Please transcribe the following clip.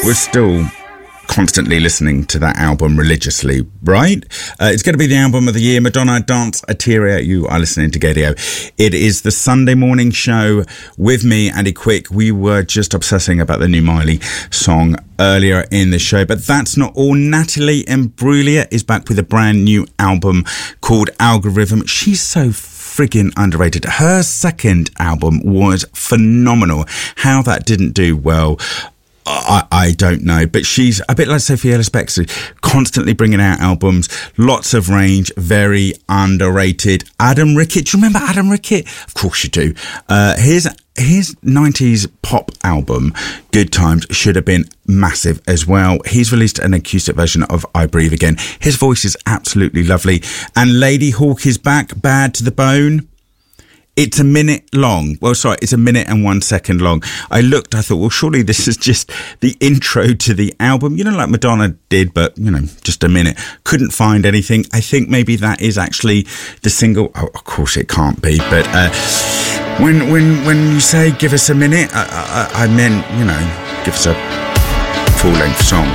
We're still constantly listening to that album religiously, right? It's going to be the album of the year, Madonna, Dance Eteria. You are listening to Gaydio. It is the Sunday morning show with me, Andy Quick. We were just obsessing about the new Miley song earlier in the show, but that's not all. Natalie Imbruglia is back with a brand new album called Algorithm. She's so friggin' underrated. Her second album was phenomenal. How that didn't do well, I don't know, but she's a bit like Sophie Ellis-Bextor, constantly bringing out albums, lots of range, very underrated. Adam Rickett, do you remember Adam Rickett? Of course you do. His 90s pop album, Good Times, should have been massive as well. He's released an acoustic version of I Breathe Again. His voice is absolutely lovely. And Lady Hawk is back, Bad to the Bone. It's a minute long. Well, sorry, it's a minute and 1 second long. I thought, well, surely this is just the intro to the album, like Madonna did, but, just a minute. Couldn't find anything. I think maybe that is actually the single. Oh, of course it can't be, but when you say give us a minute, I meant, give us a full-length song.